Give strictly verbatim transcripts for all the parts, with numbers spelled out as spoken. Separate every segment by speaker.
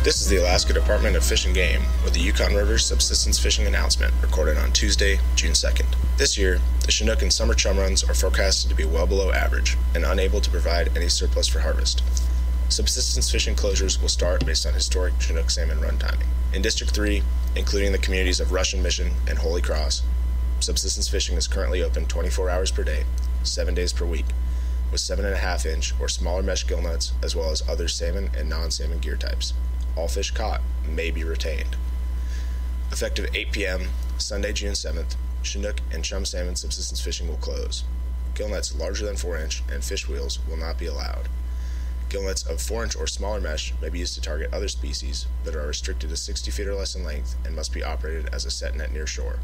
Speaker 1: This is the Alaska Department of Fish and Game with the Yukon River subsistence fishing announcement recorded on Tuesday, June second. This year, the Chinook and summer chum runs are forecasted to be well below average and unable to provide any surplus for harvest. Subsistence fishing closures will start based on historic Chinook salmon run timing. In District three, including the communities of Russian Mission and Holy Cross, subsistence fishing is currently open twenty-four hours per day, seven days per week, with seven and a half inch or smaller mesh gill nets as well as other salmon and non-salmon gear types. All fish caught may be retained. Effective eight p.m. Sunday, June seventh, Chinook and chum salmon subsistence fishing will close. Gill nets larger than four inch and fish wheels will not be allowed. Gill nets of four inch or smaller mesh may be used to target other species, but are restricted to sixty feet or less in length and must be operated as a set net near shore.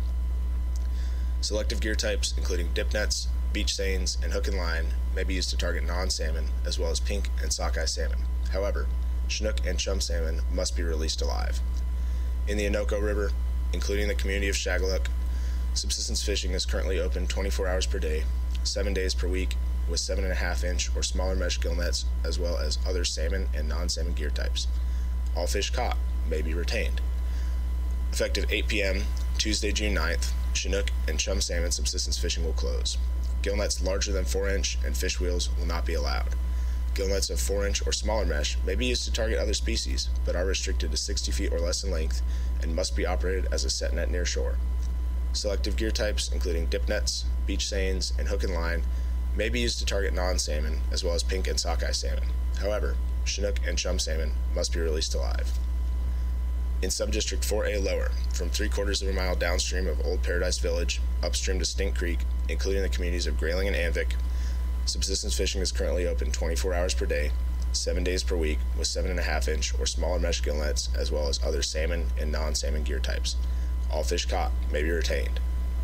Speaker 1: Selective gear types, including dip nets, beach seines, and hook and line, may be used to target non-salmon as well as pink and sockeye salmon. However, Chinook and chum salmon must be released alive. In the Innoko River, including the community of Shagaluk, subsistence fishing is currently open twenty-four hours per day, seven days per week, with seven and a half inch or smaller mesh gill nets as well as other salmon and non-salmon gear types. All fish caught may be retained. Effective eight p.m. Tuesday, June ninth, Chinook and chum salmon subsistence fishing will close. Gill nets larger than four inch and fish wheels will not be allowed. Gill nets of four inch or smaller mesh may be used to target other species, but are restricted to sixty feet or less in length and must be operated as a set net near shore. Selective gear types, including dip nets, beach seines, and hook and line, may be used to target non-salmon as well as pink and sockeye salmon. However, Chinook and chum salmon must be released alive. In Subdistrict four A lower, from three quarters of a mile downstream of Old Paradise Village, upstream to Stink Creek, including the communities of Grayling and Anvik, subsistence fishing is currently open twenty-four hours per day, seven days per week, with seven and a half inch or smaller mesh gill nets as well as other salmon and non-salmon gear types. All fish caught may be retained.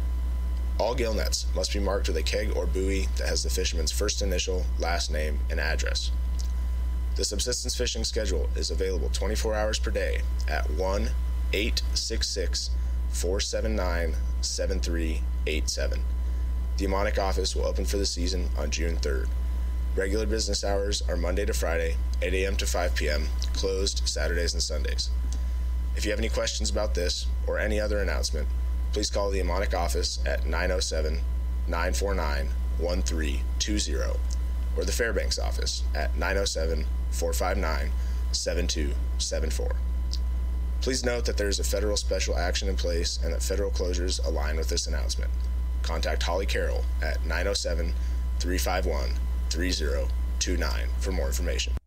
Speaker 1: All gill nets must be marked with a keg or buoy that has the fisherman's first initial, last name, and address. The subsistence fishing schedule is available twenty-four hours per day at one eight six six, four seven nine, seven three eight seven. The Amonic office will open for the season on June third. Regular business hours are Monday to Friday, eight a.m. to five p.m., closed Saturdays and Sundays. If you have any questions about this or any other announcement, please call the Amonic office at nine oh seven, nine four nine, one three two zero or the Fairbanks office at nine oh seven, four five nine, seven two seven four. Please note that there is a federal special action in place and that federal closures align with this announcement. Contact Holly Carroll at nine oh seven, three five one, three zero two nine for more information.